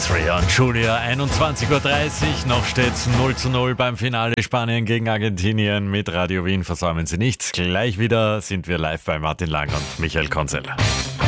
Austria und Julia, 21.30 Uhr, noch steht's 0:0 beim Finale Spanien gegen Argentinien. Mit Radio Wien versäumen Sie nichts. Gleich wieder sind wir live bei Martin Lang und Michael Konzeller.